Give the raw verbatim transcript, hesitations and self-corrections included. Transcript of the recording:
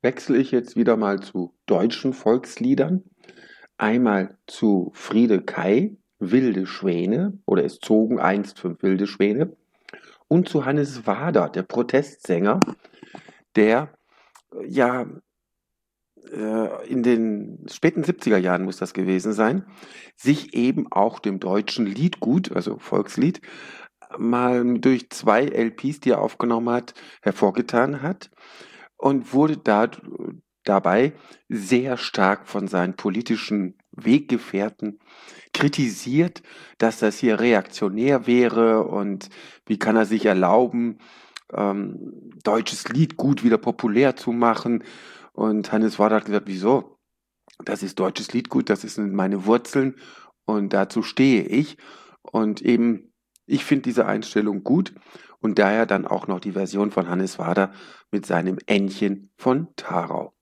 wechsle ich jetzt wieder mal zu deutschen Volksliedern. Einmal zu Friede Kai, Wilde Schwäne oder Es zogen einst fünf wilde Schwäne und zu Hannes Wader, der Protestsänger, der äh, ja äh, in den späten siebziger Jahren muss das gewesen sein, sich eben auch dem deutschen Liedgut, also Volkslied, mal durch zwei L Ps, die er aufgenommen hat, hervorgetan hat und wurde da, dabei sehr stark von seinen politischen Weggefährten kritisiert, dass das hier reaktionär wäre und wie kann er sich erlauben, ähm, deutsches Liedgut wieder populär zu machen. Und Hannes Wader hat gesagt, wieso? Das ist deutsches Liedgut, das sind meine Wurzeln und dazu stehe ich. Und eben, ich finde diese Einstellung gut und daher dann auch noch die Version von Hannes Wader mit seinem Ännchen von Tharau.